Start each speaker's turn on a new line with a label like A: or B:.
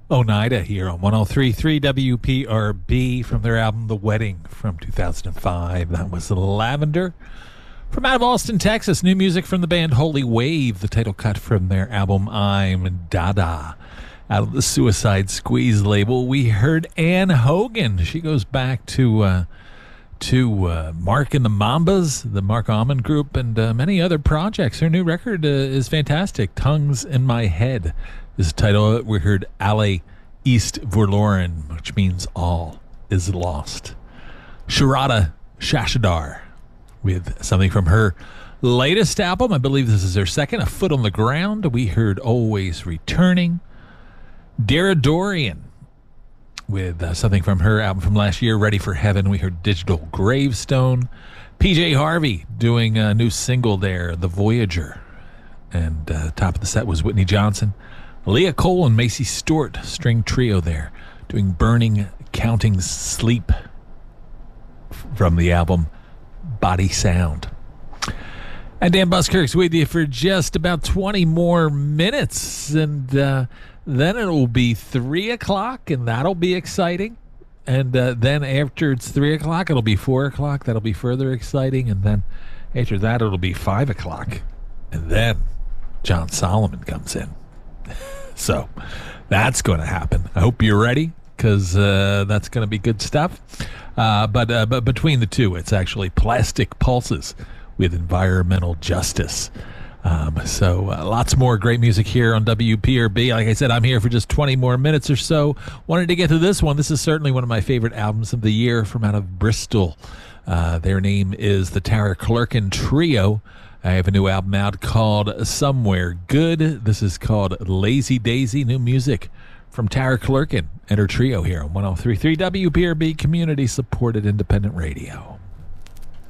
A: Oneida here on 103.3 WPRB from their album The Wedding from 2005. That was Lavender. From out of Austin, Texas, new music from the band Holy Wave, the title cut from their album I'm Dada. Out of the Suicide Squeeze label, we heard Ann Hogan. She goes back to Mark and the Mambas, the Mark Almond Group, and many other projects. Her new record is fantastic. Tongues in My Head is the title. We heard Alle East Verloren, which means all is lost. Sharada Shashadar with something from her latest album. I believe this is her second, A Foot on the Ground. We heard Always Returning. Dara Dorian with something from her album from last year, Ready for Heaven. We heard Digital Gravestone. PJ Harvey doing a new single there, The Voyager. And top of the set was Whitney Johnson. Leah Cole and Macy Stewart, string trio there, doing Burning Counting Sleep from the album Body Sound. And Dan Buskirk's with you for just about 20 more minutes, and then it'll be 3 o'clock, and that'll be exciting. And then after it's 3 o'clock, it'll be 4 o'clock. That'll be further exciting. And then after that, it'll be 5 o'clock. And then John Solomon comes in. So that's going to happen. I hope you're ready, because that's going to be good stuff. But between the two, it's actually Plastic Pulses with Environmental Justice. So lots more great music here on WPRB. Like I said, I'm here for just 20 more minutes or so. Wanted to get to this one. This is certainly one of my favorite albums of the year from out of Bristol. Their name is the Tara Clerkin Trio. I have a new album out called Somewhere Good. This is called Lazy Daisy. New music from Tara Clerkin and her trio here on 103.3 WPRB Community Supported Independent Radio.